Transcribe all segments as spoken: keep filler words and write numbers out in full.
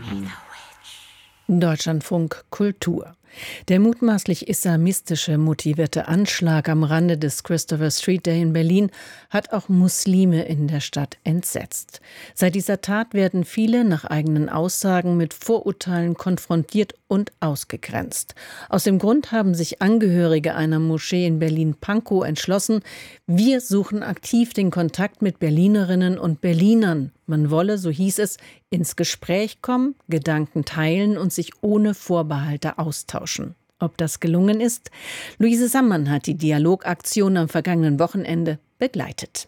Deutschlandfunk Kultur. Der mutmaßlich islamistische motivierte Anschlag am Rande des Christopher Street Day in Berlin hat auch Muslime in der Stadt entsetzt. Seit dieser Tat werden viele nach eigenen Aussagen mit Vorurteilen konfrontiert und ausgegrenzt. Aus dem Grund haben sich Angehörige einer Moschee in Berlin-Pankow entschlossen, wir suchen aktiv den Kontakt mit Berlinerinnen und Berlinern. Man wolle, so hieß es, ins Gespräch kommen, Gedanken teilen und sich ohne Vorbehalte austauschen. Ob das gelungen ist? Luise Sammann hat die Dialogaktion am vergangenen Wochenende begleitet.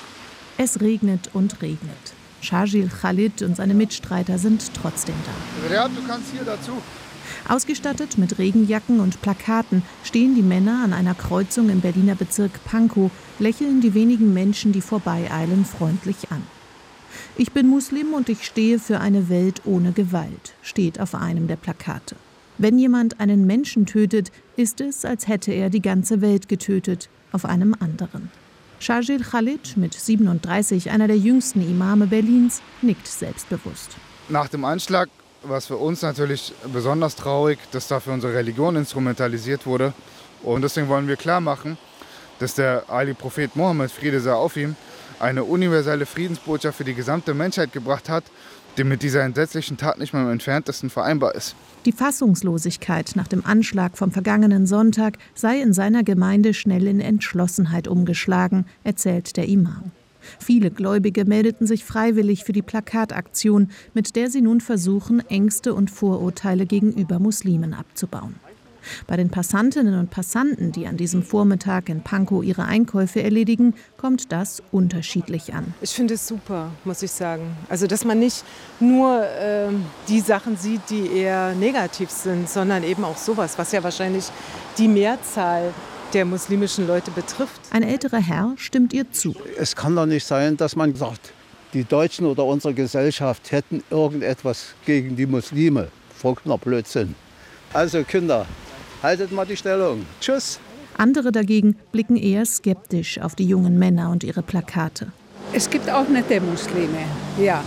Es regnet und regnet. Shajil Khalid und seine Mitstreiter sind trotzdem da. Ja, du kannst hier dazu. Ausgestattet mit Regenjacken und Plakaten stehen die Männer an einer Kreuzung im Berliner Bezirk Pankow, lächeln die wenigen Menschen, die vorbeieilen, freundlich an. Ich bin Muslim und ich stehe für eine Welt ohne Gewalt, steht auf einem der Plakate. Wenn jemand einen Menschen tötet, ist es, als hätte er die ganze Welt getötet, auf einem anderen. Shajil Khalid, mit siebenunddreißig, einer der jüngsten Imame Berlins, nickt selbstbewusst. Nach dem Anschlag war es für uns natürlich besonders traurig, dass dafür unsere Religion instrumentalisiert wurde. Und deswegen wollen wir klar machen, dass der heilige Prophet Mohammed, Friede sei auf ihm, eine universelle Friedensbotschaft für die gesamte Menschheit gebracht hat, die mit dieser entsetzlichen Tat nicht mehr im entferntesten vereinbar ist. Die Fassungslosigkeit nach dem Anschlag vom vergangenen Sonntag sei in seiner Gemeinde schnell in Entschlossenheit umgeschlagen, erzählt der Imam. Viele Gläubige meldeten sich freiwillig für die Plakataktion, mit der sie nun versuchen, Ängste und Vorurteile gegenüber Muslimen abzubauen. Bei den Passantinnen und Passanten, die an diesem Vormittag in Pankow ihre Einkäufe erledigen, kommt das unterschiedlich an. Ich finde es super, muss ich sagen. Also, dass man nicht nur äh, die Sachen sieht, die eher negativ sind, sondern eben auch sowas, was ja wahrscheinlich die Mehrzahl der muslimischen Leute betrifft. Ein älterer Herr stimmt ihr zu. Es kann doch nicht sein, dass man sagt, die Deutschen oder unsere Gesellschaft hätten irgendetwas gegen die Muslime. Vollkommener Blödsinn. Also Kinder, haltet mal die Stellung. Tschüss. Andere dagegen blicken eher skeptisch auf die jungen Männer und ihre Plakate. Es gibt auch nette Muslime, ja.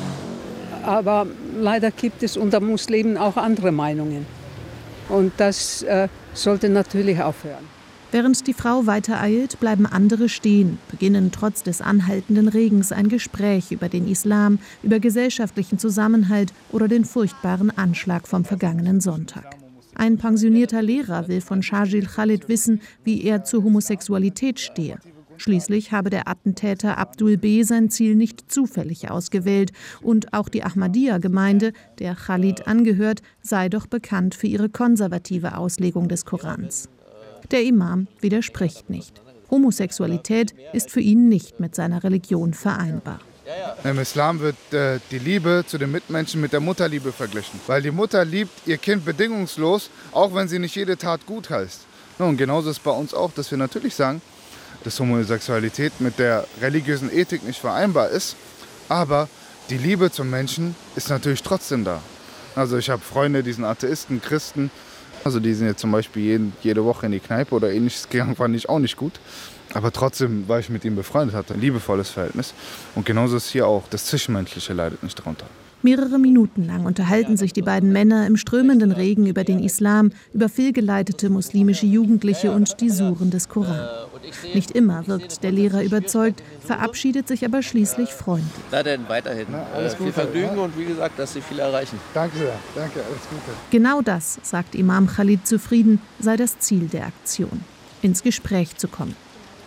Aber leider gibt es unter Muslimen auch andere Meinungen. Und das äh, sollte natürlich aufhören. Während die Frau weitereilt, bleiben andere stehen, beginnen trotz des anhaltenden Regens ein Gespräch über den Islam, über gesellschaftlichen Zusammenhalt oder den furchtbaren Anschlag vom vergangenen Sonntag. Ein pensionierter Lehrer will von Shajil Khalid wissen, wie er zur Homosexualität stehe. Schließlich habe der Attentäter Abdul B. sein Ziel nicht zufällig ausgewählt. Und auch die Ahmadiyya-Gemeinde, der Khalid angehört, sei doch bekannt für ihre konservative Auslegung des Korans. Der Imam widerspricht nicht. Homosexualität ist für ihn nicht mit seiner Religion vereinbar. Im Islam wird äh, die Liebe zu den Mitmenschen mit der Mutterliebe verglichen. Weil die Mutter liebt ihr Kind bedingungslos, auch wenn sie nicht jede Tat gut heißt. Ja, und genauso ist es bei uns auch, dass wir natürlich sagen, dass Homosexualität mit der religiösen Ethik nicht vereinbar ist. Aber die Liebe zum Menschen ist natürlich trotzdem da. Also ich habe Freunde, die sind Atheisten, Christen. Also die sind jetzt zum Beispiel jeden, jede Woche in die Kneipe oder ähnliches gegangen, fand ich auch nicht gut. Aber trotzdem war ich mit ihm befreundet, hatte ein liebevolles Verhältnis. Und genauso ist hier auch, das Zwischenmenschliche leidet nicht darunter. Mehrere Minuten lang unterhalten sich die beiden Männer im strömenden Regen über den Islam, über fehlgeleitete muslimische Jugendliche und die Suren des Koran. Nicht immer wirkt der Lehrer überzeugt, verabschiedet sich aber schließlich freundlich. Da denn weiterhin Na, alles viel Vergnügen und wie gesagt, dass Sie viel erreichen. Danke sehr, danke, alles Gute. Genau das, sagt Imam Khalid zufrieden, sei das Ziel der Aktion, ins Gespräch zu kommen.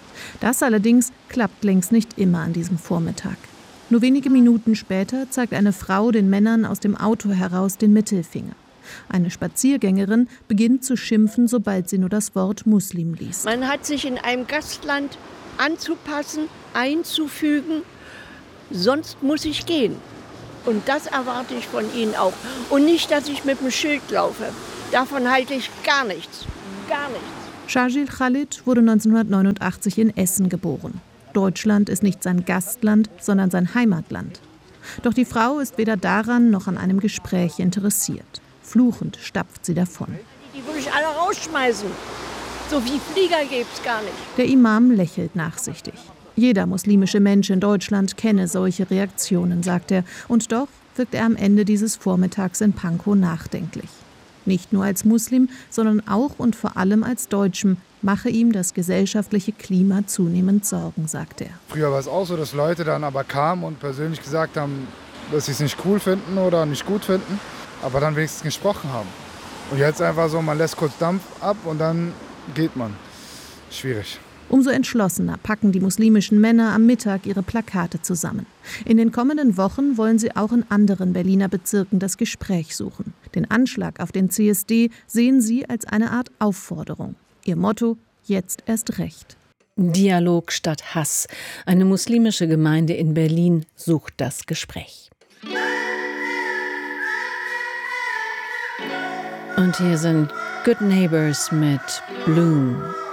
Das allerdings klappt längst nicht immer an diesem Vormittag. Nur wenige Minuten später zeigt eine Frau den Männern aus dem Auto heraus den Mittelfinger. Eine Spaziergängerin beginnt zu schimpfen, sobald sie nur das Wort Muslim liest. Man hat sich in einem Gastland anzupassen, einzufügen, sonst muss ich gehen. Und das erwarte ich von Ihnen auch. Und nicht, dass ich mit dem Schild laufe. Davon halte ich gar nichts. Gar nichts. Shajil Khalid wurde neunzehnhundertneunundachtzig in Essen geboren. Deutschland ist nicht sein Gastland, sondern sein Heimatland. Doch die Frau ist weder daran noch an einem Gespräch interessiert. Fluchend stapft sie davon. Die würde ich alle rausschmeißen. So wie Flieger gibt es gar nicht. Der Imam lächelt nachsichtig. Jeder muslimische Mensch in Deutschland kenne solche Reaktionen, sagt er. Und doch wirkt er am Ende dieses Vormittags in Pankow nachdenklich. Nicht nur als Muslim, sondern auch und vor allem als Deutschem mache ihm das gesellschaftliche Klima zunehmend Sorgen, sagt er. Früher war es auch so, dass Leute dann aber kamen und persönlich gesagt haben, dass sie es nicht cool finden oder nicht gut finden, aber dann wenigstens gesprochen haben. Und jetzt einfach so, man lässt kurz Dampf ab und dann geht man. Schwierig. Umso entschlossener packen die muslimischen Männer am Mittag ihre Plakate zusammen. In den kommenden Wochen wollen sie auch in anderen Berliner Bezirken das Gespräch suchen. Den Anschlag auf den C S D sehen sie als eine Art Aufforderung. Ihr Motto: jetzt erst recht. Dialog statt Hass. Eine muslimische Gemeinde in Berlin sucht das Gespräch. Und hier sind Good Neighbors mit Bloom.